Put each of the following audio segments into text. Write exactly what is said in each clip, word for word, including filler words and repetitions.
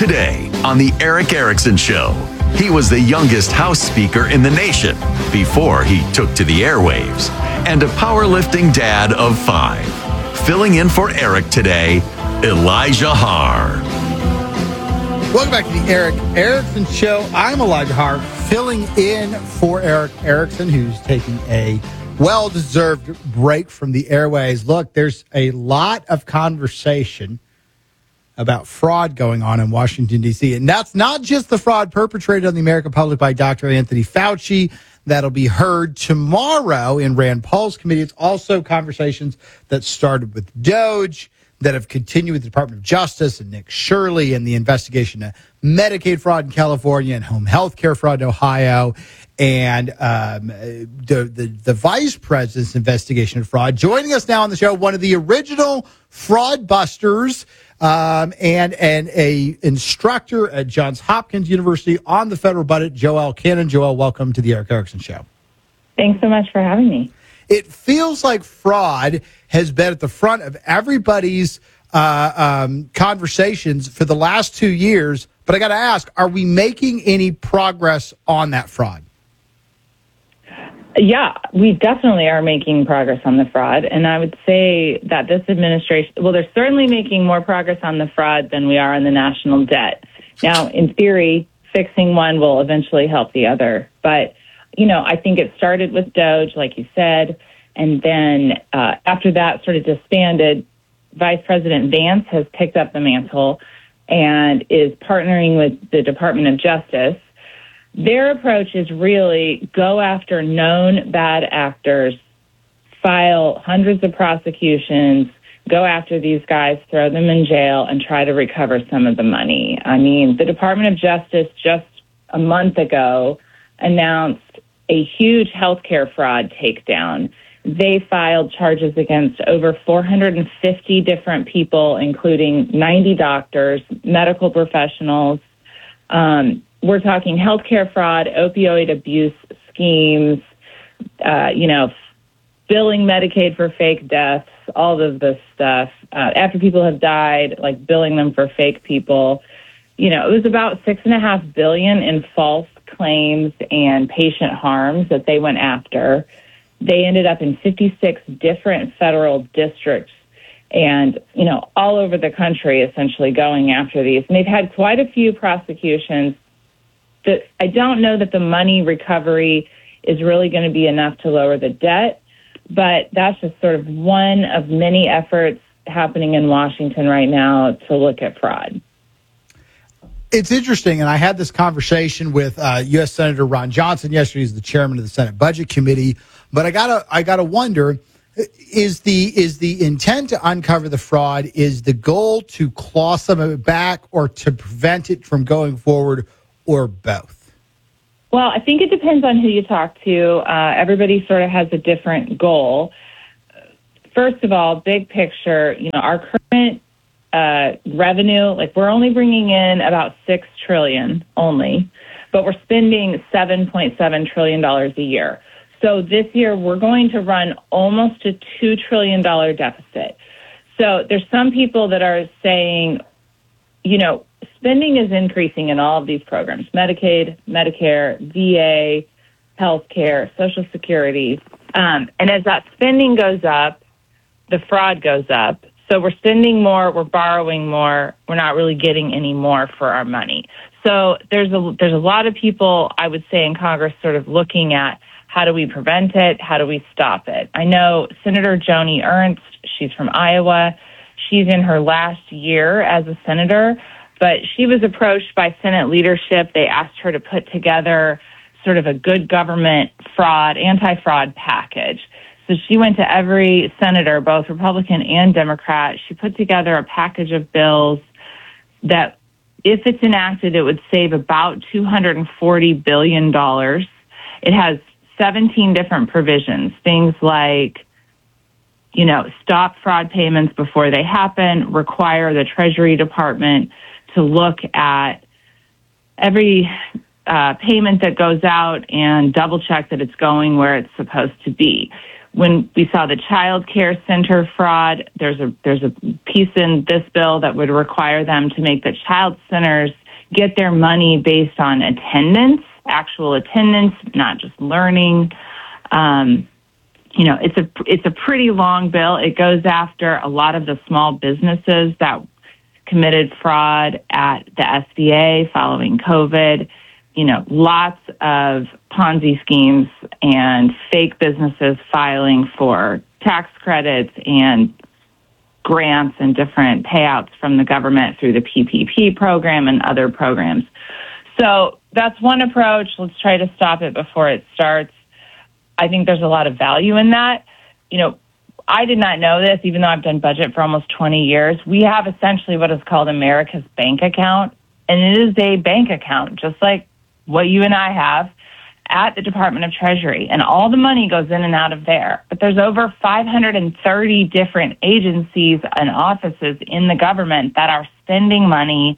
Today on The Erick Erickson Show, he was the youngest House Speaker in the nation before he took to the airwaves, and a powerlifting dad of five. Filling in for Eric today, Elijah Haar. Welcome back to The Erick Erickson Show. I'm Elijah Haar, filling in for Erick Erickson, who's taking a well-deserved break from the airways. Look, there's a lot of conversation about fraud going on in Washington, D C. And that's not just the fraud perpetrated on the American public by Doctor Anthony Fauci. That'll be heard tomorrow in Rand Paul's committee. It's also conversations that started with DOJ, that have continued with the Department of Justice and Nick Shirley and the investigation of Medicaid fraud in California and home health care fraud in Ohio, and um, the, the, the vice president's investigation of fraud. Joining us now on the show, one of the original fraud busters, Um, and and a instructor at Johns Hopkins University on the federal budget, Joelle Cannon. Joelle, welcome to the Erick Erickson Show. Thanks so much for having me. It feels like fraud has been at the front of everybody's uh, um, conversations for the last two years. But I got to ask, are we making any progress on that fraud? Yeah, we definitely are making progress on the fraud. And I would say that this administration, well, they're certainly making more progress on the fraud than we are on the national debt. Now, in theory, fixing one will eventually help the other. But, you know, I think it started with DOJ, like you said, and then uh, after that sort of disbanded, Vice President Vance has picked up the mantle and is partnering with the Department of Justice. Their approach is really go after known bad actors, file hundreds of prosecutions, go after these guys, throw them in jail, and try to recover some of the money. I mean, the Department of Justice just a month ago announced a huge healthcare fraud takedown. They filed charges against over four hundred fifty different people, including ninety doctors, medical professionals. Um, We're talking healthcare fraud, opioid abuse schemes, uh, you know, billing Medicaid for fake deaths, all of this stuff. Uh, after people have died, like billing them for fake people. You know, it was about six and a half billion in false claims and patient harms that they went after. They ended up in fifty-six different federal districts and, you know, all over the country, essentially going after these. And they've had quite a few prosecutions. That I don't know that the money recovery is really going to be enough to lower the debt, but that's just sort of one of many efforts happening in Washington right now to look at fraud. It's interesting, and I had this conversation with uh, U S Senator Ron Johnson yesterday. He's the chairman of the Senate Budget Committee. But I gotta, I gotta wonder: is the is the intent to uncover the fraud? Is the goal to claw some of it back, or to prevent it from going forward? Or both? Well, I think it depends on who you talk to. Uh, everybody sort of has a different goal. First of all, big picture, you know, our current uh, revenue, like we're only bringing in about six trillion dollars only, but we're spending seven point seven trillion dollars a year. So this year we're going to run almost a two trillion dollars deficit. So there's some people that are saying, you know, spending is increasing in all of these programs: Medicaid, Medicare, V A, healthcare, Social Security. Um, and as that spending goes up, the fraud goes up. So we're spending more, we're borrowing more, we're not really getting any more for our money. So there's a there's a lot of people, I would say, in Congress sort of looking at how do we prevent it, how do we stop it. I know Senator Joni Ernst, she's from Iowa. She's in her last year as a senator. But she was approached by Senate leadership. They asked her to put together sort of a good government fraud, anti-fraud package. So she went to every senator, both Republican and Democrat. She put together a package of bills that, if it's enacted, it would save about two hundred forty billion dollars. It has seventeen different provisions, things like, you know, stop fraud payments before they happen, require the Treasury Department to look at every uh, payment that goes out and double check that it's going where it's supposed to be. When we saw the child care center fraud, there's a there's a piece in this bill that would require them to make the child centers get their money based on attendance, actual attendance, not just learning. Um, you know, it's a it's a pretty long bill. It goes after a lot of the small businesses that committed fraud at the S B A following COVID. You know, lots of Ponzi schemes and fake businesses filing for tax credits and grants and different payouts from the government through the P P P program and other programs. So that's one approach. Let's try to stop it before it starts. I think there's a lot of value in that. You know, I did not know this, even though I've done budget for almost twenty years. We have essentially what is called America's bank account, and it is a bank account, just like what you and I have at the Department of Treasury, and all the money goes in and out of there. But there's over five hundred thirty different agencies and offices in the government that are spending money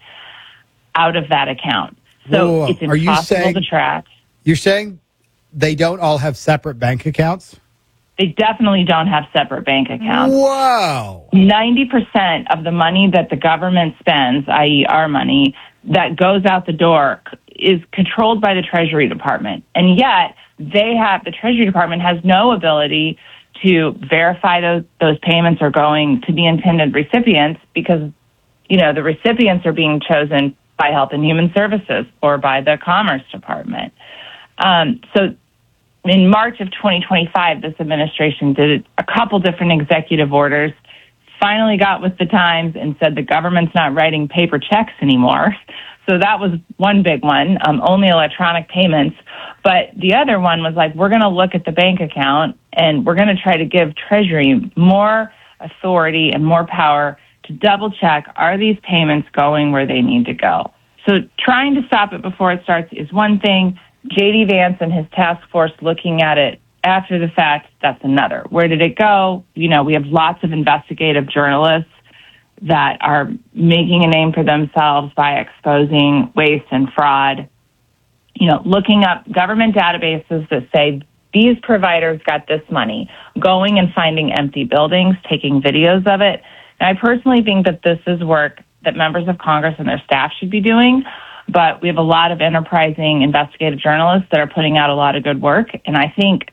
out of that account. So Whoa, it's are you impossible saying, to track. You're saying they don't all have separate bank accounts? They definitely don't have separate bank accounts. Wow. ninety percent of the money that the government spends, that is our money, that goes out the door is controlled by the Treasury Department. And yet they have, the Treasury Department has no ability to verify those, those payments are going to the intended recipients because, you know, the recipients are being chosen by Health and Human Services or by the Commerce Department. Um, so in March of twenty twenty-five, this administration did a couple different executive orders, finally got with the times and said the government's not writing paper checks anymore. So that was one big one, um, only electronic payments. But the other one was like, we're going to look at the bank account and we're going to try to give Treasury more authority and more power to double check, are these payments going where they need to go? So trying to stop it before it starts is one thing. J D Vance and his task force looking at it after the fact, that's another. Where did it go? You know, we have lots of investigative journalists that are making a name for themselves by exposing waste and fraud. You know, looking up government databases that say these providers got this money, going and finding empty buildings, taking videos of it. And I personally think that this is work that members of Congress and their staff should be doing. But we have a lot of enterprising investigative journalists that are putting out a lot of good work. And I think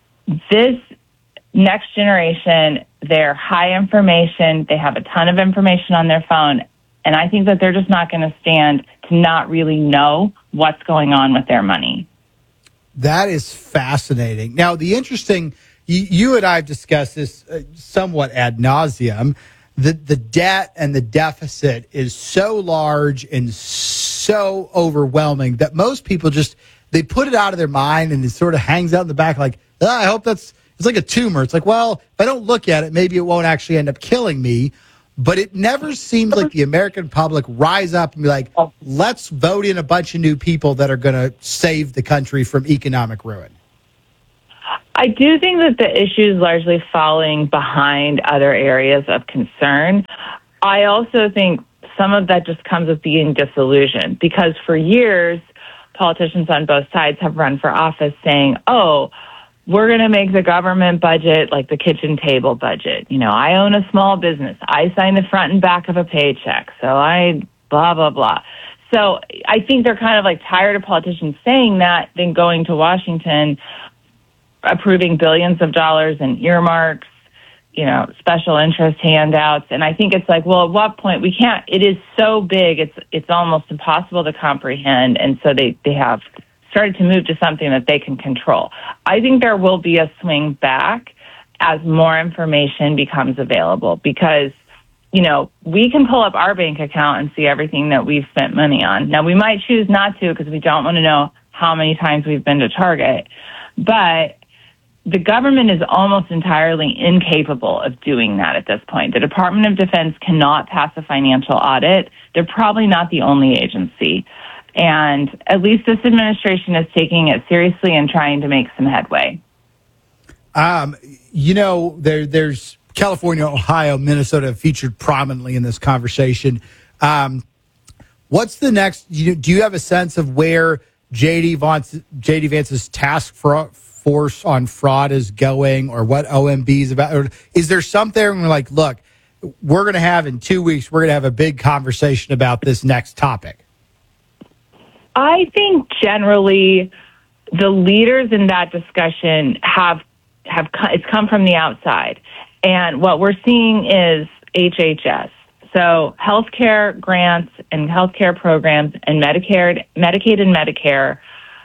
this next generation, they're high information. They have a ton of information on their phone. And I think that they're just not going to stand to not really know what's going on with their money. That is fascinating. Now, the interesting, you, you and I have discussed this uh, somewhat ad nauseum. The, the debt and the deficit is so large and so overwhelming that most people just, they put it out of their mind and it sort of hangs out in the back like, oh, I hope that's, it's like a tumor. It's like, well, if I don't look at it, maybe it won't actually end up killing me. But it never seems like the American public rise up and be like, let's vote in a bunch of new people that are going to save the country from economic ruin. I do think that the issue is largely falling behind other areas of concern. I also think some of that just comes with being disillusioned because for years, politicians on both sides have run for office saying, oh, we're going to make the government budget like the kitchen table budget. You know, I own a small business. I sign the front and back of a paycheck. So I blah, blah, blah. So I think they're kind of like tired of politicians saying that, then going to Washington, approving billions of dollars in earmarks, you know, special interest handouts. And I think it's like, well, at what point we can't, it is so big, it's it's almost impossible to comprehend. And so they, they have started to move to something that they can control. I think there will be a swing back as more information becomes available because, you know, we can pull up our bank account and see everything that we've spent money on. Now, we might choose not to because we don't want to know how many times we've been to Target, but the government is almost entirely incapable of doing that at this point. The Department of Defense cannot pass a financial audit. They're probably not the only agency. And at least this administration is taking it seriously and trying to make some headway. Um, you know, there, there's California, Ohio, Minnesota featured prominently in this conversation. Um, what's the next? You, do you have a sense of where J D Vance, J D Vance's task for, force on fraud is going or what O M B is about? Or is there something where we're like, look, we're going to have in two weeks, we're going to have a big conversation about this next topic? I think generally the leaders in that discussion have have it's come from the outside. And what we're seeing is H H S. So healthcare grants and healthcare programs and Medicare, Medicaid and Medicare,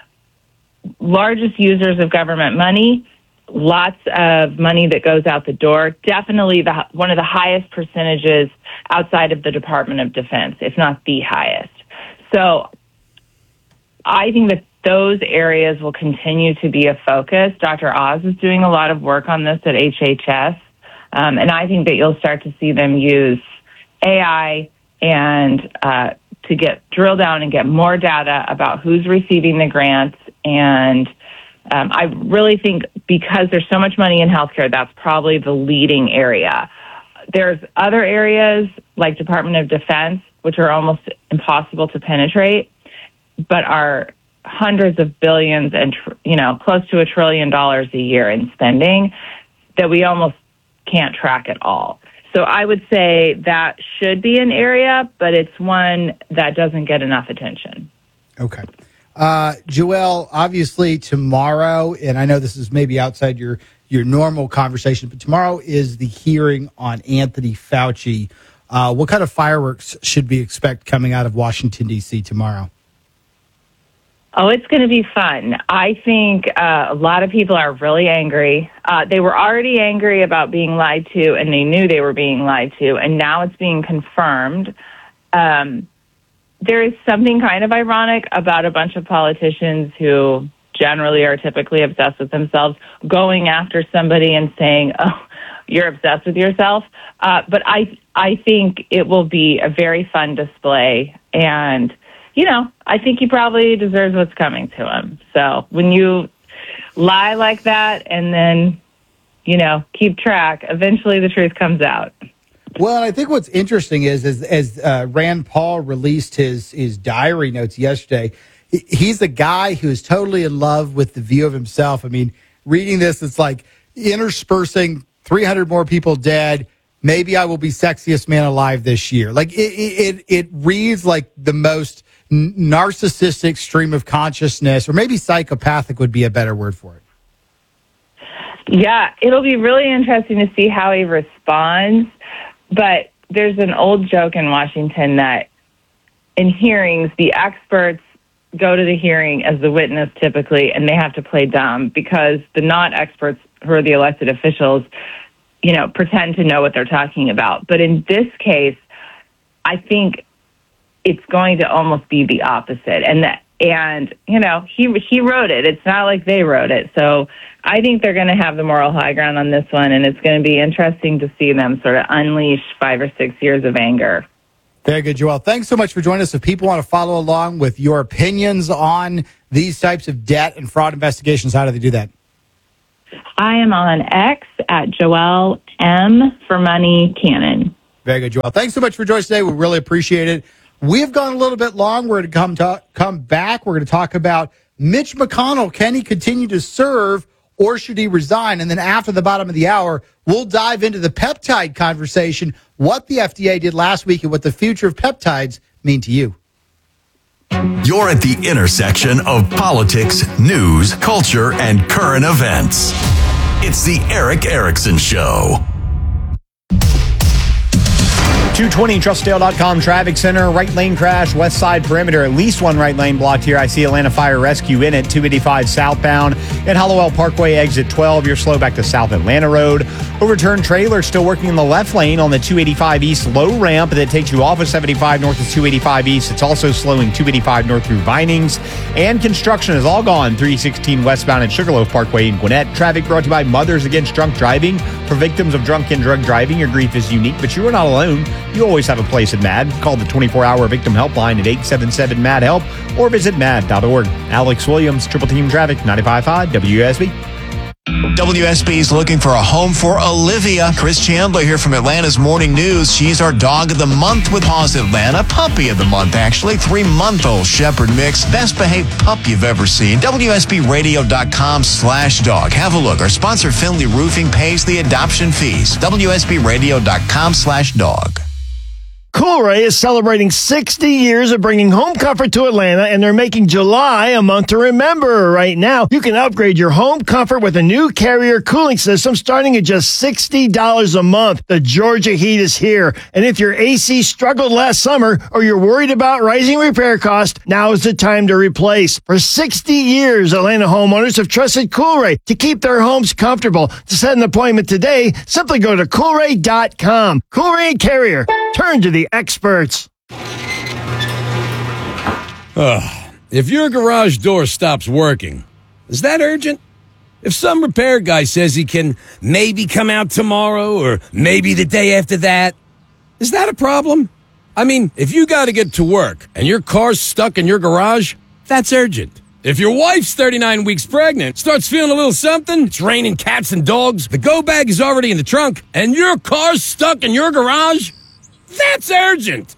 largest users of government money, lots of money that goes out the door, definitely the, one of the highest percentages outside of the Department of Defense, if not the highest. So I think that those areas will continue to be a focus. Doctor Oz is doing a lot of work on this at H H S, um, and I think that you'll start to see them use A I and uh, to get drill down and get more data about who's receiving the grants. And um, I really think because there's so much money in healthcare, that's probably the leading area. There's other areas like Department of Defense, which are almost impossible to penetrate, but are hundreds of billions and, you know, close to a trillion dollars a year in spending that we almost can't track at all. So I would say that should be an area, but it's one that doesn't get enough attention. Okay. Uh, Joelle, obviously tomorrow, and I know this is maybe outside your, your normal conversation, but tomorrow is the hearing on Anthony Fauci. Uh, what kind of fireworks should we expect coming out of Washington, D C tomorrow? Oh, it's going to be fun. I think uh, a lot of people are really angry. Uh, they were already angry about being lied to, and they knew they were being lied to, and now it's being confirmed. Um, there is something kind of ironic about a bunch of politicians who generally are typically obsessed with themselves going after somebody and saying, oh, you're obsessed with yourself. Uh, but I, I think it will be a very fun display, and you know, I think he probably deserves what's coming to him. So when you lie like that and then, you know, keep track, eventually the truth comes out. Well, I think what's interesting is, is as uh, Rand Paul released his, his diary notes yesterday, he's a guy who is totally in love with the view of himself. I mean, reading this, it's like interspersing three hundred more people dead. Maybe I will be sexiest man alive this year. Like it, it, it reads like the most narcissistic stream of consciousness, or maybe psychopathic would be a better word for it. Yeah, it'll be really interesting to see how he responds. But there's an old joke in Washington that in hearings, the experts go to the hearing as the witness typically, and they have to play dumb because the non-experts who are the elected officials, you know, pretend to know what they're talking about. But in this case, I think it's going to almost be the opposite. And that, and you know, he he wrote it. It's not like they wrote it. So I think they're going to have the moral high ground on this one, and it's going to be interesting to see them sort of unleash five or six years of anger. Very good, Joelle. Thanks so much for joining us. If people want to follow along with your opinions on these types of debt and fraud investigations, how do they do that? I am on X at Joelle M for Money Cannon. Very good, Joelle. Thanks so much for joining us today. We really appreciate it. We've gone a little bit long. We're going to come to, come back. We're going to talk about Mitch McConnell. Can he continue to serve or should he resign? And then after the bottom of the hour, we'll dive into the peptide conversation, what the F D A did last week and what the future of peptides mean to you. You're at the intersection of politics, news, culture, and current events. It's the Erick Erickson Show. two twenty Trustdale dot com traffic center, right lane crash, west side perimeter, at least one right lane blocked here. I see Atlanta Fire Rescue in it, two eighty-five southbound. At Hallowell Parkway, exit twelve, you're slow back to South Atlanta Road. Overturned trailer still working in the left lane on the two eighty-five east low ramp that takes you off of seventy-five north of two eighty-five east. It's also slowing two eighty-five north through Vinings. And construction is all gone, three sixteen westbound at Sugarloaf Parkway in Gwinnett. Traffic brought to you by Mothers Against Drunk Driving. For victims of drunk and drug driving, your grief is unique, but you are not alone. You always have a place at MAD. Call the twenty-four hour victim helpline at eight seven seven M A D help or visit mad dot org. Alex Williams, Triple Team Traffic, ninety-five point five W S B. W S B is looking for a home for Olivia. Chris Chandler here from Atlanta's Morning News. She's our dog of the month with Paws Atlanta. Puppy of the month, actually. Three-month-old Shepherd mix. Best behaved pup you've ever seen. W S B radio dot com slash dog. Have a look. Our sponsor, Finley Roofing, pays the adoption fees. W S B radio dot com slash dog. Coolray is celebrating sixty years of bringing home comfort to Atlanta, and they're making July a month to remember. Right now, you can upgrade your home comfort with a new Carrier cooling system starting at just sixty dollars a month. The Georgia heat is here, and if your A C struggled last summer or you're worried about rising repair costs, now is the time to replace. For sixty years, Atlanta homeowners have trusted Coolray to keep their homes comfortable. To set an appointment today, simply go to Coolray dot com. Coolray and Carrier. Turn to the experts. Ugh. If your garage door stops working, is that urgent? If some repair guy says he can maybe come out tomorrow or maybe the day after that, is that a problem? I mean, if you got to get to work and your car's stuck in your garage, that's urgent. If your wife's thirty-nine weeks pregnant, starts feeling a little something, it's raining cats and dogs, the go bag is already in the trunk, and your car's stuck in your garage, that's urgent.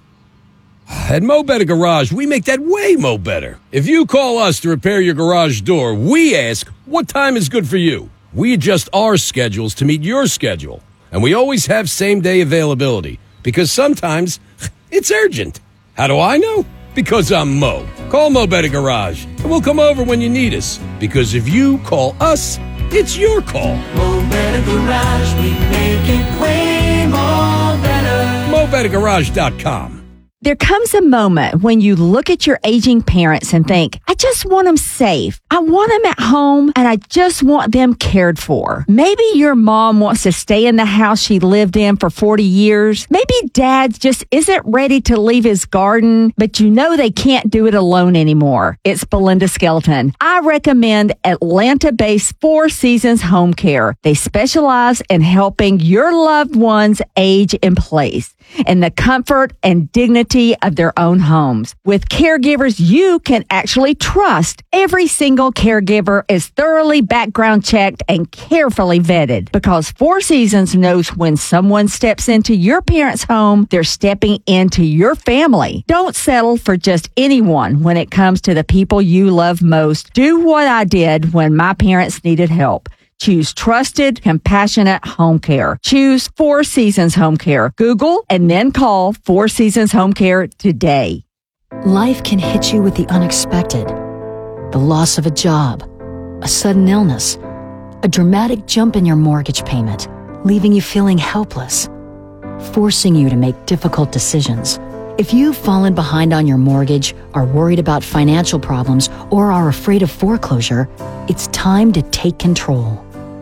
At Mo Better Garage, we make that way mo better. If you call us to repair your garage door, we ask, what time is good for you? We adjust our schedules to meet your schedule. And we always have same-day availability, because sometimes it's urgent. How do I know? Because I'm Mo. Call Mo Better Garage, and we'll come over when you need us. Because if you call us, it's your call. Mo Better Garage, we make it way more better. Mo Better Garage dot com. There comes a moment when you look at your aging parents and think, I just want them safe. I want them at home, and I just want them cared for. Maybe your mom wants to stay in the house she lived in for forty years. Maybe dad just isn't ready to leave his garden, but you know they can't do it alone anymore. It's Belinda Skelton. I recommend Atlanta-based Four Seasons Home Care. They specialize in helping your loved ones age in place in the comfort and dignity of their own homes. With caregivers you can actually trust, every single caregiver is thoroughly background checked and carefully vetted, because Four Seasons knows when someone steps into your parents' home, they're stepping into your family. Don't settle for just anyone when it comes to the people you love most. Do what I did when my parents needed help. Choose trusted, compassionate home care. Choose Four Seasons Home Care. Google and then call Four Seasons Home Care today. Life can hit you with the unexpected. The loss of a job, a sudden illness, a dramatic jump in your mortgage payment, leaving you feeling helpless, forcing you to make difficult decisions. If you've fallen behind on your mortgage, are worried about financial problems, or are afraid of foreclosure, it's time to take control.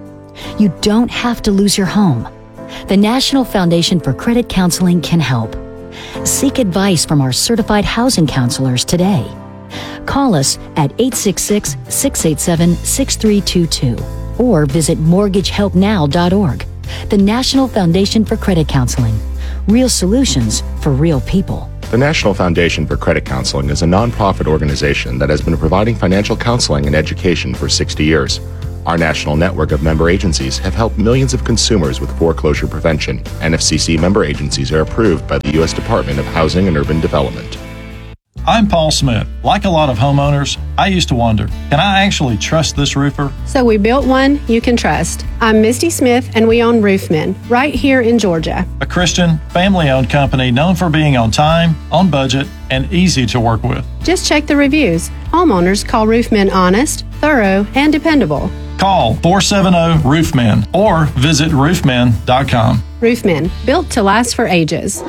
You don't have to lose your home. The National Foundation for Credit Counseling can help. Seek advice from our certified housing counselors today. Call us at eight six six, six eight seven, six three two two or visit mortgage help now dot org. The National Foundation for Credit Counseling. Real solutions for real people. The National Foundation for Credit Counseling is a nonprofit organization that has been providing financial counseling and education for sixty years. Our national network of member agencies have helped millions of consumers with foreclosure prevention. N F C C member agencies are approved by the U S Department of Housing and Urban Development. I'm Paul Smith. Like a lot of homeowners, I used to wonder, can I actually trust this roofer? So we built one you can trust. I'm Misty Smith, and we own Roofmen right here in Georgia. A Christian, family-owned company known for being on time, on budget, and easy to work with. Just check the reviews. Homeowners call Roofmen honest, thorough, and dependable. Call four seven zero, roofmen or visit roofmen dot com. Roofmen, built to last for ages.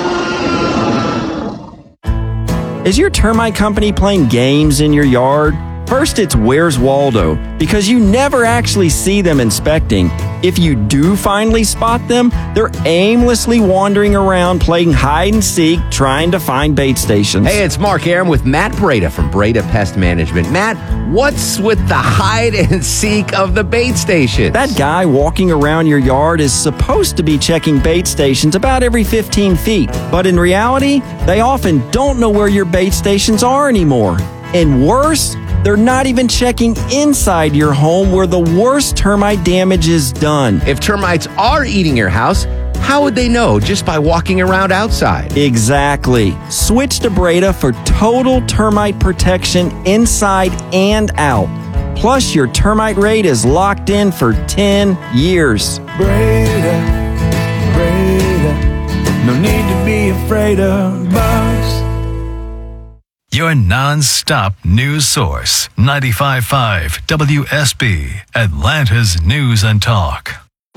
Is your termite company playing games in your yard? First, it's Where's Waldo, because you never actually see them inspecting. If you do finally spot them, they're aimlessly wandering around playing hide and seek, trying to find bait stations. Hey, it's Mark Aram with Matt Breda from Breda Pest Management. Matt, what's with the hide and seek of the bait station? That guy walking around your yard is supposed to be checking bait stations about every fifteen feet. But in reality, they often don't know where your bait stations are anymore. And worse, They're not even checking inside your home where the worst termite damage is done. If termites are eating your house, how would they know just by walking around outside? Exactly. Switch to Breda for total termite protection inside and out. Plus, your termite rate is locked in for ten years. Breda, Breda, no need to be afraid of bugs. Your non-stop news source, ninety-five point five W S B, Atlanta's News and Talk.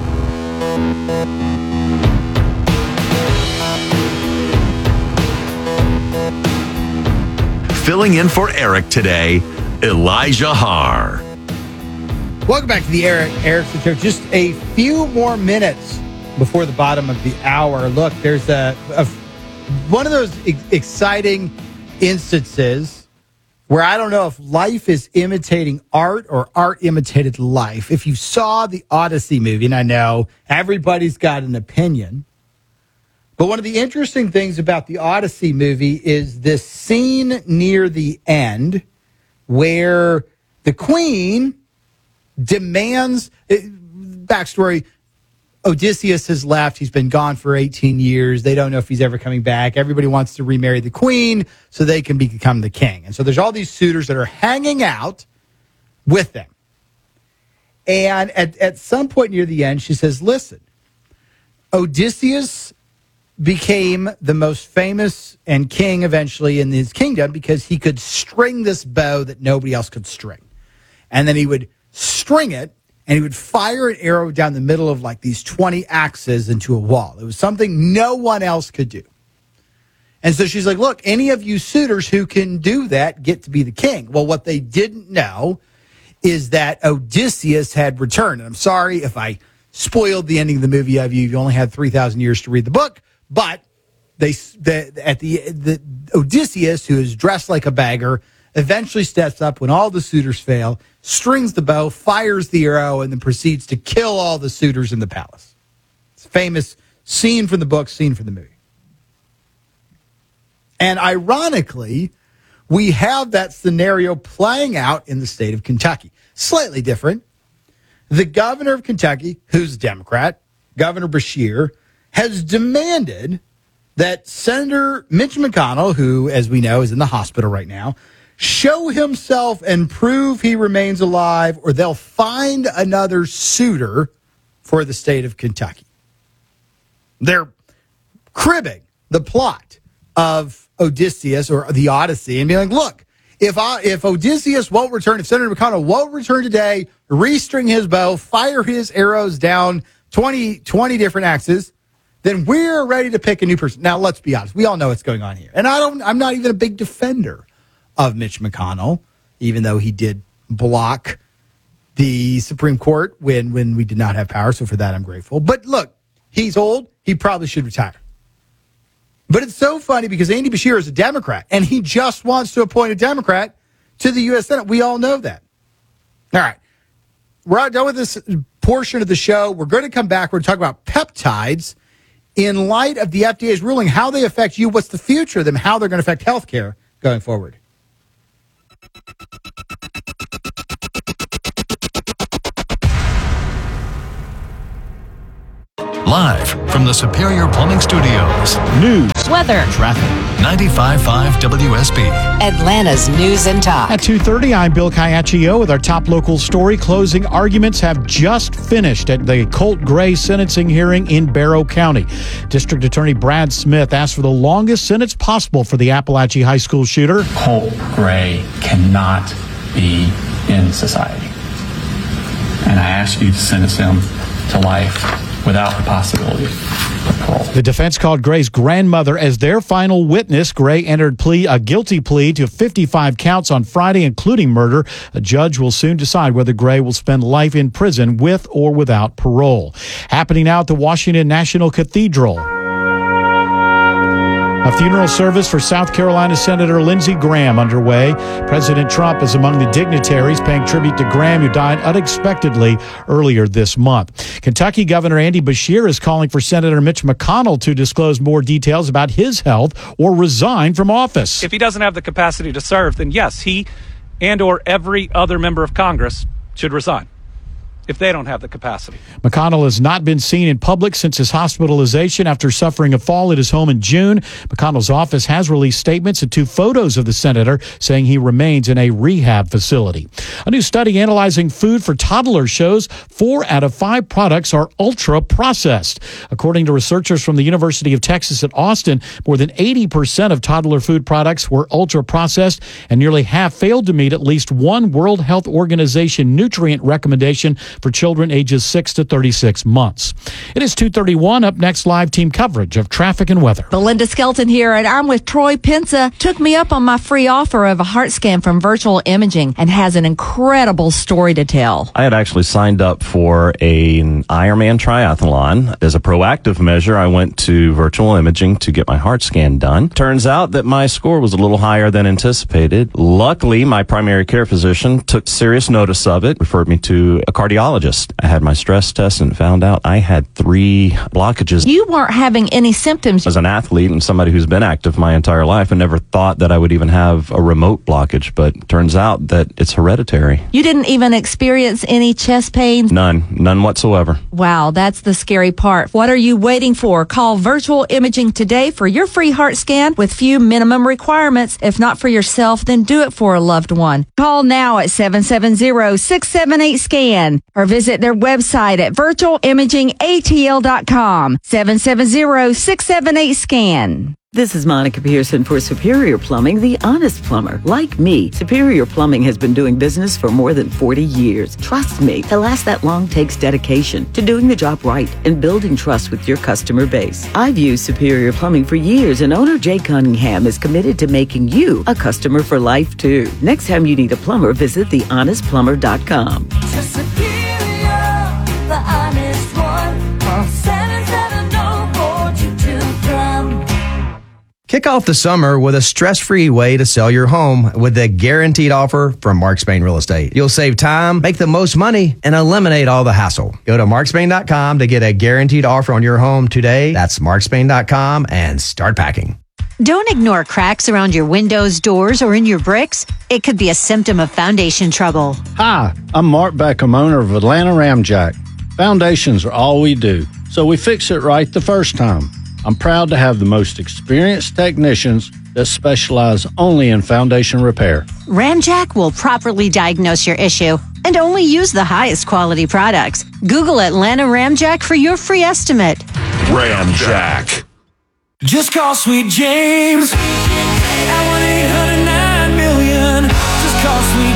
Filling in for Eric today, Elijah Haar. Welcome back to the Eric Erickson Show. Just a few more minutes before the bottom of the hour. Look, there's a, a one of those e- exciting instances where I don't know if life is imitating art or art imitated life. If you saw the Odyssey movie, and I know everybody's got an opinion, but one of the interesting things about the Odyssey movie is this scene near the end where the Queen demands, backstory, Odysseus has left. He's been gone for eighteen years. They don't know if he's ever coming back. Everybody wants to remarry the Queen so they can become the king. And so there's all these suitors that are hanging out with them. And at, at some point near the end, she says, listen, Odysseus became the most famous and king eventually in his kingdom because he could string this bow that nobody else could string. And then he would string it and he would fire an arrow down the middle of like these twenty axes into a wall. It was something no one else could do. And so she's like, look, any of you suitors who can do that get to be the king. Well, what they didn't know is that Odysseus had returned. And I'm sorry if I spoiled the ending of the movie of you. You only had three thousand years to read the book. But they the, at the, the Odysseus, who is dressed like a beggar, eventually steps up when all the suitors fail, strings the bow, fires the arrow, and then proceeds to kill all the suitors in the palace. It's a famous scene from the book, scene from the movie. And ironically, we have that scenario playing out in the state of Kentucky. Slightly different. The governor of Kentucky, who's a Democrat, Governor Beshear, has demanded that Senator Mitch McConnell, who, as we know, is in the hospital right now, show himself and prove he remains alive, or they'll find another suitor for the state of Kentucky. They're cribbing the plot of Odysseus or the Odyssey and being like, look, if I, if Odysseus won't return, if Senator McConnell won't return today, restring his bow, fire his arrows down twenty, twenty different axes, then we're ready to pick a new person. Now, let's be honest. We all know what's going on here. And I don't, I'm not even a big defender of Mitch McConnell, even though he did block the Supreme Court when, when we did not have power. So for that, I'm grateful. But look, he's old. He probably should retire. But it's so funny because Andy Beshear is a Democrat, and he just wants to appoint a Democrat to the U S Senate. We all know that. All right. We're done with this portion of the show. We're going to come back. We're going to talk about peptides in light of the F D A's ruling, how they affect you, what's the future of them, how they're going to affect healthcare going forward. Live from the Superior Plumbing Studios. News, weather, traffic. ninety-five point five W S B. Atlanta's News and Talk. At two thirty, I'm Bill Caiaccio with our top local story. Closing arguments have just finished at the Colt Gray sentencing hearing in Barrow County. District Attorney Brad Smith asked for the longest sentence possible for the Appalachia High School shooter. Colt Gray cannot be in society. And I ask you to sentence him to life without the possibility of parole. The defense called Gray's grandmother as their final witness. Gray entered plea a guilty plea to fifty-five counts on Friday, including murder. A judge will soon decide whether Gray will spend life in prison with or without parole. Happening now at the Washington National Cathedral. A funeral service for South Carolina Senator Lindsey Graham underway. President Trump is among the dignitaries paying tribute to Graham, who died unexpectedly earlier this month. Kentucky Governor Andy Beshear is calling for Senator Mitch McConnell to disclose more details about his health or resign from office. If he doesn't have the capacity to serve, then yes, he and or every other member of Congress should resign if they don't have the capacity. McConnell has not been seen in public since his hospitalization after suffering a fall at his home in June. McConnell's office has released statements and two photos of the senator saying he remains in a rehab facility. A new study analyzing food for toddlers shows four out of five products are ultra-processed. According to researchers from the University of Texas at Austin, more than eighty percent of toddler food products were ultra-processed, and nearly half failed to meet at least one World Health Organization nutrient recommendation for children ages six to thirty-six months. It is two thirty-one. Up next, live team coverage of traffic and weather. Belinda Skelton here, and I'm with Troy Pensa. Took me up on my free offer of a heart scan from Virtual Imaging and has an incredible story to tell. I had actually signed up for a, an Ironman triathlon. As a proactive measure, I went to Virtual Imaging to get my heart scan done. Turns out that my score was a little higher than anticipated. Luckily, my primary care physician took serious notice of it, referred me to a cardiologist. I had my stress test and found out I had three blockages. You weren't having any symptoms. As an athlete and somebody who's been active my entire life, I never thought that I would even have a remote blockage, but it turns out that it's hereditary. You didn't even experience any chest pains? None. None whatsoever. Wow, that's the scary part. What are you waiting for? Call Virtual Imaging today for your free heart scan with few minimum requirements. If not for yourself, then do it for a loved one. Call now at seven seven zero, six seven eight, SCAN. Or visit their website at virtual imaging a t l dot com. seven seven zero, six seven eight, SCAN. This is Monica Pearson for Superior Plumbing, the honest plumber. Like me, Superior Plumbing has been doing business for more than forty years. Trust me, to last that long takes dedication to doing the job right and building trust with your customer base. I've used Superior Plumbing for years, and owner Jay Cunningham is committed to making you a customer for life, too. Next time you need a plumber, visit the honest plumber dot com. The honest one. Call seven seven zero, four two two, plum. Kick off the summer with a stress-free way to sell your home with the guaranteed offer from Mark Spain Real Estate. You'll save time, make the most money, and eliminate all the hassle. Go to mark spain dot com to get a guaranteed offer on your home today. That's mark spain dot com and start packing. Don't ignore cracks around your windows, doors, or in your bricks. It could be a symptom of foundation trouble. Hi, I'm Mark Beckham, owner of Atlanta Ramjack. Foundations are all we do, so we fix it right the first time. I'm proud to have the most experienced technicians that specialize only in foundation repair. Ramjack will properly diagnose your issue and only use the highest quality products. Google Atlanta Ramjack for your free estimate. Ramjack. Just call Sweet James at one eight hundred nine million. Just call Sweet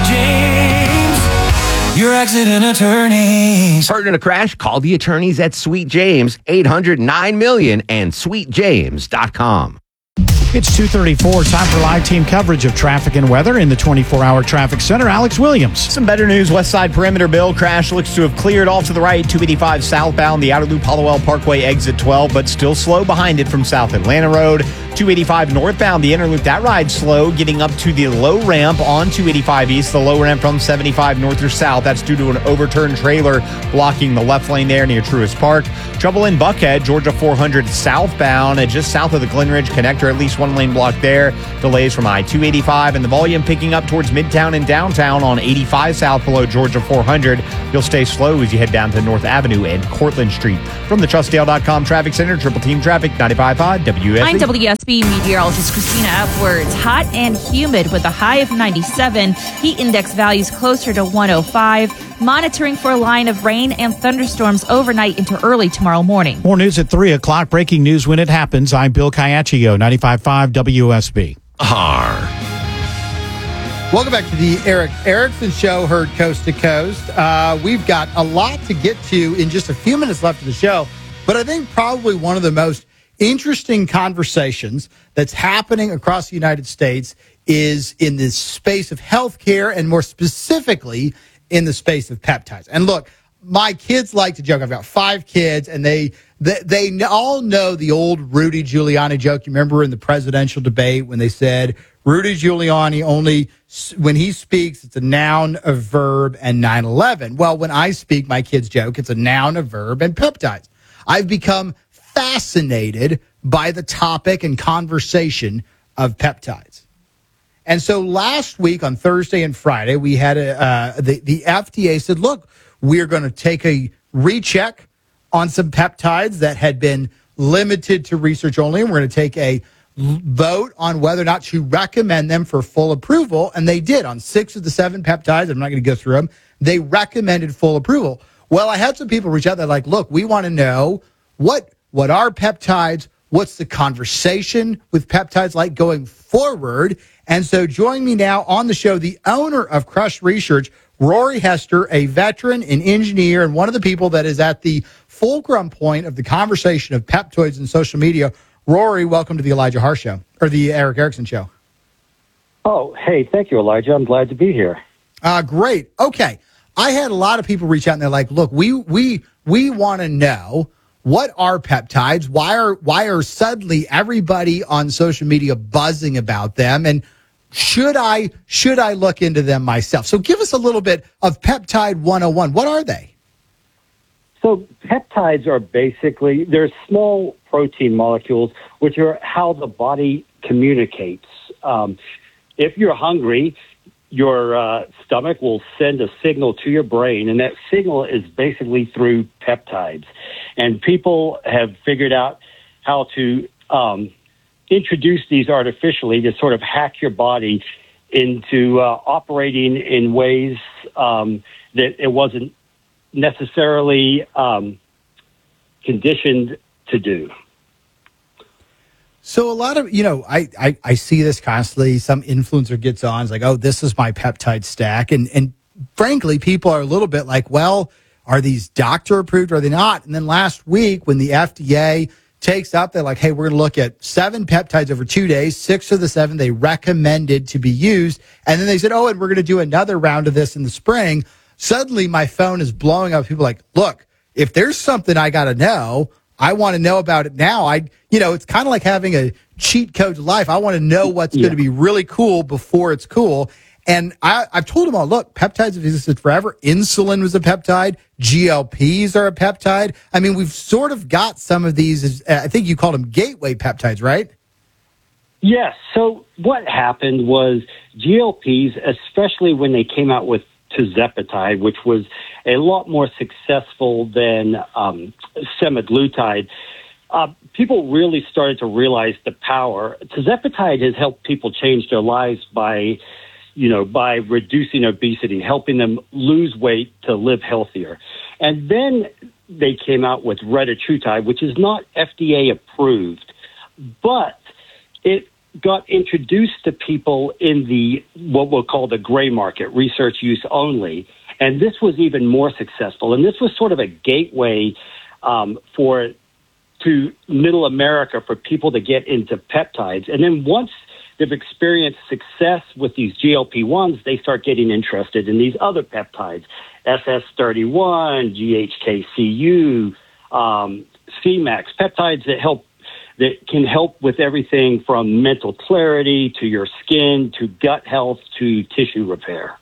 James, your accident attorneys. Hurt in a crash? Call the attorneys at Sweet James, eight hundred nine million and sweet james dot com. It's two thirty-four. Time for live team coverage of traffic and weather in the twenty-four hour traffic center. Alex Williams. Some better news. West Side Perimeter Bill crash looks to have cleared off to the right. two eighty-five southbound, the outer loop Hollowell Parkway exit twelve, but still slow behind it from South Atlanta Road. two eighty-five northbound, the inner loop, that ride's slow, getting up to the low ramp on two eighty-five east, the low ramp from seventy-five north or south. That's due to an overturned trailer blocking the left lane there near Truist Park. Trouble in Buckhead, Georgia four hundred southbound, and just south of the Glen Ridge connector, at least one lane block there. Delays from I two eighty-five, and the volume picking up towards Midtown and downtown on eighty-five south below Georgia four hundred. You'll stay slow as you head down to North Avenue and Cortlandt Street. From the Trustdale dot com Traffic Center, Triple Team Traffic, ninety-five point five W S B. I'm W S B meteorologist Christina Upwards. Hot and humid with a high of ninety-seven. Heat index values closer to one oh five. Monitoring for a line of rain and thunderstorms overnight into early tomorrow morning. More news at three o'clock. Breaking news when it happens. I'm Bill Caiaccio, ninety-five point five W S B. R. Welcome back to the Eric Erickson Show, heard coast to coast. Uh, we've got a lot to get to in just a few minutes left of the show, but I think probably one of the most interesting conversations that's happening across the United States is in the space of healthcare, and more specifically in the space of peptides. And look, my kids like to joke. I've got five kids, and they they, they all know the old Rudy Giuliani joke. You remember in the presidential debate when they said Rudy Giuliani only, when he speaks, it's a noun, a verb, and nine eleven. Well, when I speak, my kids joke, it's a noun, a verb, and peptides. I've become fascinated by the topic and conversation of peptides. And so last week on Thursday and Friday, we had a, uh, the, the F D A said, look, we're going to take a recheck on some peptides that had been limited to research only. And we're going to take a vote on whether or not to recommend them for full approval. And they did on six of the seven peptides. I'm not going to go through them. They recommended full approval. Well, I had some people reach out. They're like, look, we want to know what, what are peptides? What's the conversation with peptides like going forward? And so join me now on the show, the owner of Crush Research, Rory Hester, a veteran, an engineer, and one of the people that is at the fulcrum point of the conversation of peptides and social media. Rory, welcome to the Elijah Haahr Show, or the Eric Erickson Show. Oh, hey, thank you, Elijah. I'm glad to be here. Uh, great. Okay. I had a lot of people reach out and they're like, look, we we we want to know, what are peptides? Why are why are suddenly everybody on social media buzzing about them? And should I should I look into them myself? So give us a little bit of Peptide one oh one. What are they? So peptides are basically, they're small protein molecules, which are how the body communicates. Um, if you're hungry, your uh, stomach will send a signal to your brain, and that signal is basically through peptides. And people have figured out how to um, introduce these artificially to sort of hack your body into uh, operating in ways um, that it wasn't necessarily um, conditioned to do. So a lot of, you know, I, I, I see this constantly. Some influencer gets on, it's like, oh, this is my peptide stack. And, and frankly, people are a little bit like, well, are these doctor approved? Or are they not? And then last week when the F D A takes up, they're like, hey, we're going to look at seven peptides over two days. Six of the seven they recommended to be used. And then they said, oh, and we're going to do another round of this in the spring. Suddenly my phone is blowing up. People are like, look, if there's something I got to know, I want to know about it now. I, you know, it's kind of like having a cheat code to life. I want to know what's yeah. going to be really cool before it's cool. And I, I've told them all, look, peptides have existed forever. Insulin was a peptide. G L Ps are a peptide. I mean, we've sort of got some of these, as, uh, I think you called them gateway peptides, right? Yes. So what happened was G L Ps, especially when they came out with tirzepatide, which was a lot more successful than um, semaglutide, uh, people really started to realize the power. Tirzepatide has helped people change their lives by, you know, by reducing obesity, helping them lose weight to live healthier. And then they came out with retatrutide, which is not F D A approved, but it got introduced to people in the what we'll call the gray market, research use only. And this was even more successful. And this was sort of a gateway um, for to middle America for people to get into peptides. And then once they've experienced success with these G L P ones, they start getting interested in these other peptides, S S thirty-one, G H K C U, um, C MAX, peptides that help that can help with everything from mental clarity to your skin to gut health to tissue repair.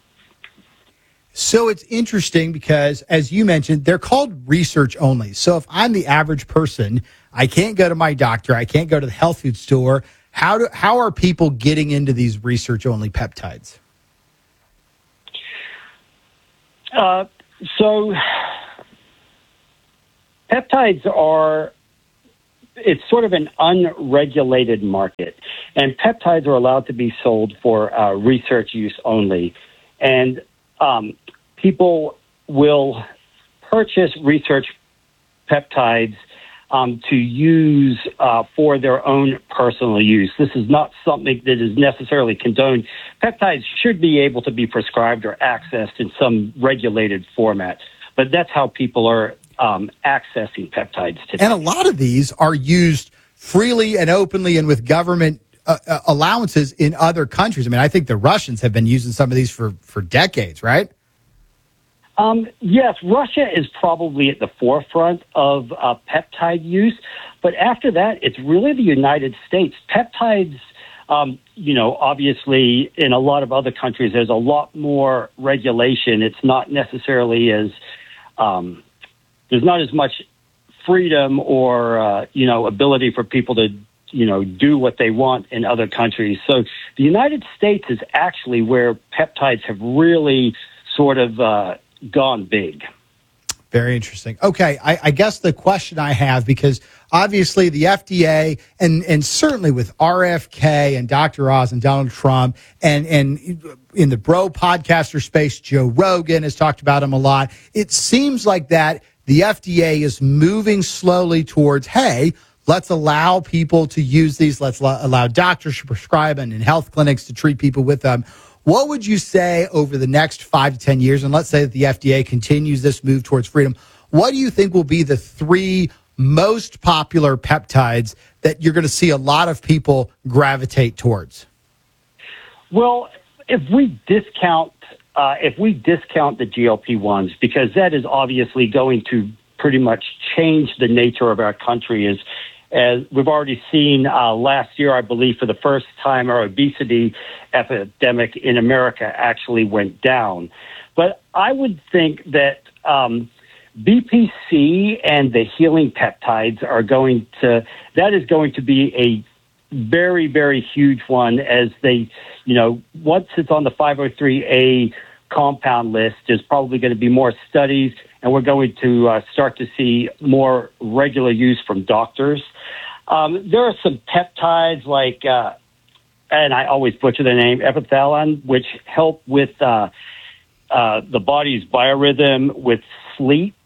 So it's interesting because, as you mentioned, they're called research only. So if I'm the average person, I can't go to my doctor, I can't go to the health food store. How do how are people getting into these research only peptides? Uh, so peptides are, it's sort of an unregulated market, and peptides are allowed to be sold for uh, research use only. And um, people will purchase research peptides um, to use uh, for their own personal use. This is not something that is necessarily condoned. Peptides should be able to be prescribed or accessed in some regulated format, but that's how people are um, accessing peptides today. And a lot of these are used freely and openly and with government uh, uh, allowances in other countries. I mean, I think the Russians have been using some of these for, for decades, right? Um, yes, Russia is probably at the forefront of uh, peptide use, but after that, it's really the United States. Peptides, um, you know, obviously in a lot of other countries, there's a lot more regulation. It's not necessarily as, um, there's not as much freedom or, uh, you know, ability for people to you know, do what they want in other countries. So the United States is actually where peptides have really sort of uh, gone big. Very interesting. Okay, I, I guess the question I have, because obviously the F D A and and certainly with R F K and Doctor Oz and Donald Trump and and in the bro podcaster space, Joe Rogan has talked about him a lot. It seems like that the F D A is moving slowly towards, hey, let's allow people to use these. Let's lo- allow doctors to prescribe and in health clinics to treat people with them. What would you say over the next five to ten years, and let's say that the F D A continues this move towards freedom, what do you think will be the three most popular peptides that you're going to see a lot of people gravitate towards? Well, if we discount uh, if we discount the G L P ones, because that is obviously going to pretty much change the nature of our country, as As we've already seen uh, last year, I believe, for the first time, our obesity epidemic in America actually went down. But I would think that um, B P C and the healing peptides are going to, that is going to be a very, very huge one, as they, you know, once it's on the five oh three A compound list, there's probably going to be more studies, and we're going to uh, start to see more regular use from doctors. Um, there are some peptides like, uh, and I always butcher the name, epithalon, which help with uh, uh, the body's biorhythm with sleep.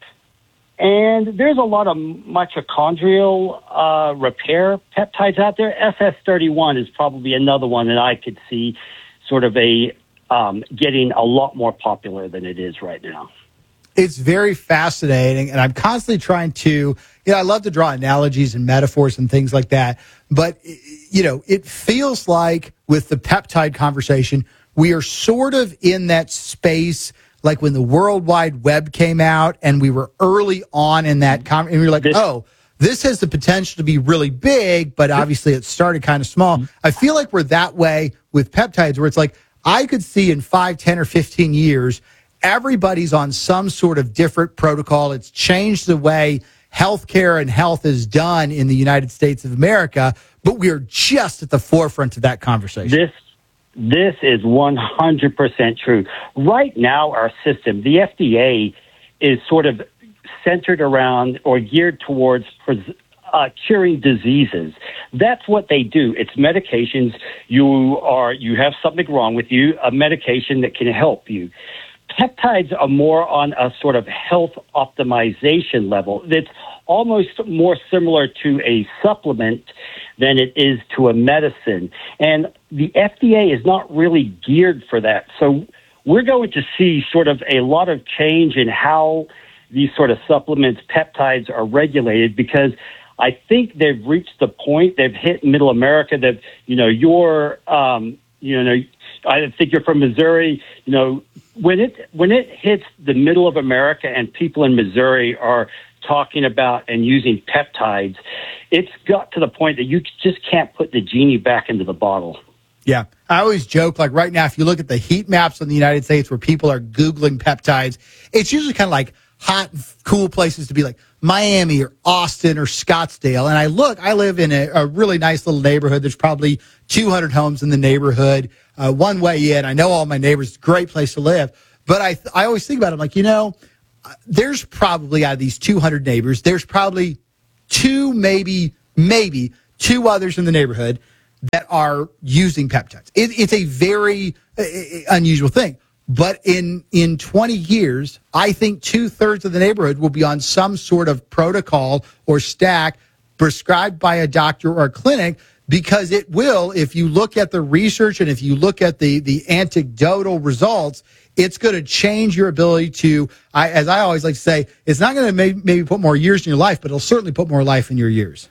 And there's a lot of mitochondrial uh, repair peptides out there. S S thirty-one is probably another one that I could see sort of a um, getting a lot more popular than it is right now. It's very fascinating, and I'm constantly trying to, you know, I love to draw analogies and metaphors and things like that, but, you know, it feels like with the peptide conversation, we are sort of in that space like when the World Wide Web came out and we were early on in that, con- and we were like, oh, this has the potential to be really big, but obviously it started kind of small. I feel like we're that way with peptides, where it's like, I could see in five, ten, or fifteen years, everybody's on some sort of different protocol. It's changed the way healthcare and health is done in the United States of America, but we are just at the forefront of that conversation. This this is one hundred percent true. Right now, our system, the F D A, is sort of centered around or geared towards uh, curing diseases. That's what they do. It's medications. You are you have something wrong with you, a medication that can help you. Peptides are more on a sort of health optimization level. It's almost more similar to a supplement than it is to a medicine. And the F D A is not really geared for that. So we're going to see sort of a lot of change in how these sort of supplements, peptides, are regulated, because I think they've reached the point, they've hit middle America, that, you know, you're, um, you know, I think you're from Missouri, you know, when it when it hits the middle of America and people in Missouri are talking about and using peptides, it's got to the point that you just can't put the genie back into the bottle. Yeah. I always joke, like right now, if you look at the heat maps in the United States where people are Googling peptides, it's usually kind of like hot, cool places to be, like Miami or Austin or Scottsdale. And I look, I live in a, a really nice little neighborhood. There's probably two hundred homes in the neighborhood. Uh, one way in. I know all my neighbors. It's a great place to live. But I I always think about it. I'm like, you know, there's probably out of these two hundred neighbors, there's probably two, maybe, maybe two others in the neighborhood that are using peptides. It, it's a very uh, unusual thing. But in, in twenty years, I think two-thirds of the neighborhood will be on some sort of protocol or stack prescribed by a doctor or a clinic, because it will, if you look at the research and if you look at the, the anecdotal results, it's going to change your ability to, I, as I always like to say, it's not going to maybe, maybe put more years in your life, but it'll certainly put more life in your years.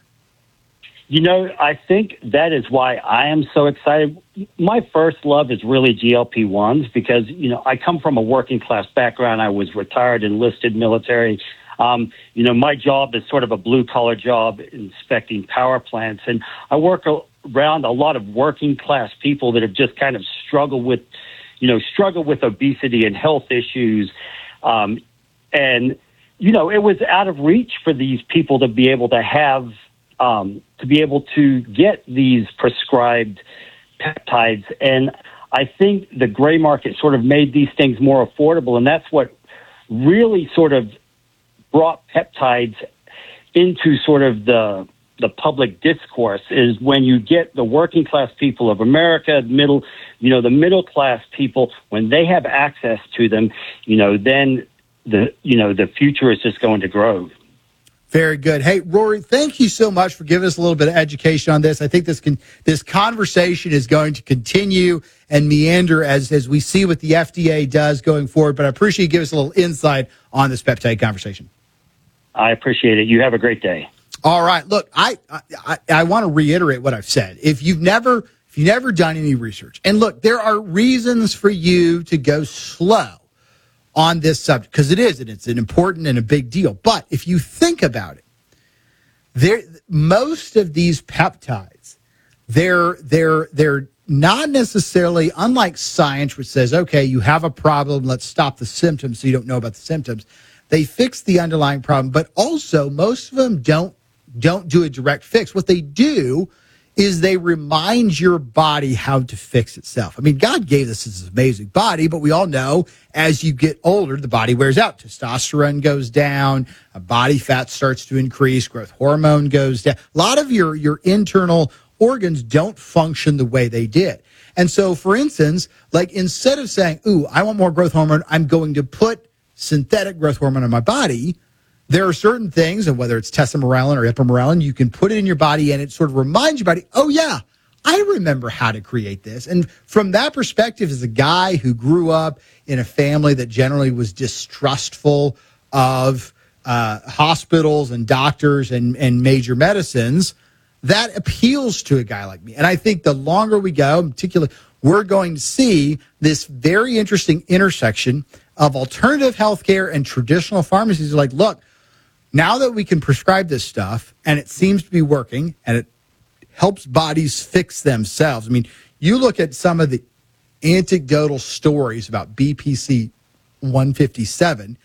You know, I think that is why I am so excited. My first love is really G L P ones, because, you know, I come from a working class background. I was retired, enlisted military. Um, you know, my job is sort of a blue-collar job, inspecting power plants, and I work around a lot of working-class people that have just kind of struggled with, you know, struggle with obesity and health issues. Um, and, you know, it was out of reach for these people to be able to have um, to be able to get these prescribed peptides. And I think the gray market sort of made these things more affordable, and that's what really sort of brought peptides into sort of the the public discourse, is when you get the working class people of America, middle, you know, the middle class people, when they have access to them, you know, then the, you know, the future is just going to grow. Very good. Hey, Rory, thank you so much for giving us a little bit of education on this. I think this can, this conversation is going to continue and meander as, as we see what the F D A does going forward, but I appreciate you giving us a little insight on this peptide conversation. I appreciate it. You have a great day. All right. Look, I, I, I want to reiterate what I've said. If you've never, if you've never done any research, and look, there are reasons for you to go slow on this subject, because it is, and it's an important and a big deal. But if you think about it, there, most of these peptides, they're, they're, they're not necessarily, unlike science, which says, okay, you have a problem, let's stop the symptoms so you don't know about the symptoms. They fix the underlying problem, but also most of them don't don't do a direct fix. What they do is they remind your body how to fix itself. I mean, God gave us this amazing body, but we all know as you get older, the body wears out. Testosterone goes down, body fat starts to increase, growth hormone goes down. A lot of your, your internal organs don't function the way they did. And so, for instance, like instead of saying, ooh, I want more growth hormone, I'm going to put synthetic growth hormone in my body, there are certain things, and whether it's tesamorelin or ipamorelin, you can put it in your body and it sort of reminds your body, oh yeah, I remember how to create this. And from that perspective, as a guy who grew up in a family that generally was distrustful of uh, hospitals and doctors and, and major medicines, that appeals to a guy like me. And I think the longer we go, in particular, we're going to see this very interesting intersection of alternative healthcare and traditional pharmacies. Are like, look, now that we can prescribe this stuff and it seems to be working and it helps bodies fix themselves. I mean, you look at some of the anecdotal stories about B P C one fifty-seven.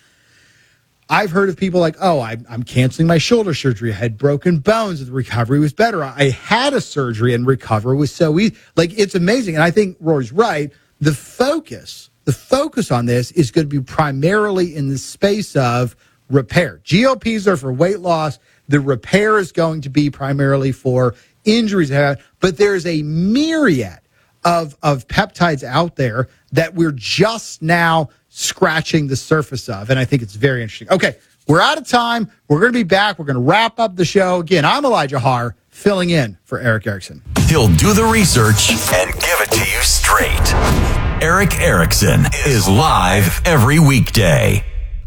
I've heard of people like, oh, I'm, I'm canceling my shoulder surgery. I had broken bones and the recovery was better. I had a surgery and recovery was so easy. Like, it's amazing. And I think Rory's right. The focus, the focus on this is going to be primarily in the space of repair. G L Ps are for weight loss. The repair is going to be primarily for injuries. But there's a myriad of, of peptides out there that we're just now scratching the surface of. And I think it's very interesting. Okay, we're out of time. We're going to be back. We're going to wrap up the show. Again, I'm Elijah Haar, filling in for Eric Erickson. He'll do the research and give it to you straight. Eric Erickson is live every weekday.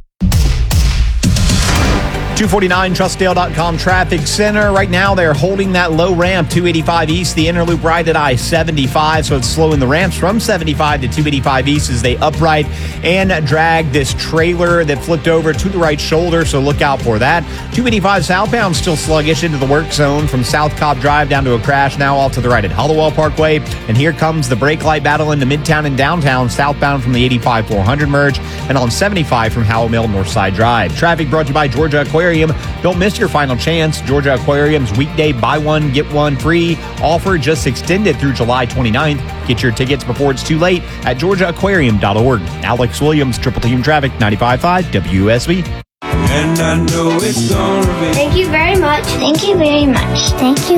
two forty-nine Trustdale dot com Traffic Center. Right now, they're holding that low ramp, two eighty-five East, the inner loop right at I seventy-five, so it's slowing the ramps from seventy-five to two eighty-five East as they upright and drag this trailer that flipped over to the right shoulder, so look out for that. two eighty-five southbound still sluggish into the work zone from South Cobb Drive down to a crash now off to the right at Hollowell Parkway, and here comes the brake light battle into Midtown and downtown, southbound from the eighty-five four hundred merge, and on seventy-five from Howell Mill Northside Drive. Traffic brought to you by Georgia Aquarium. Don't miss your final chance. Georgia Aquarium's weekday buy one, get one free offer just extended through July twenty-ninth. Get your tickets before it's too late at georgia aquarium dot org. Alex Williams, Triple Team Traffic, ninety-five point five W S B. And I know it's gonna be. Thank you very much. Thank you very much. Thank you.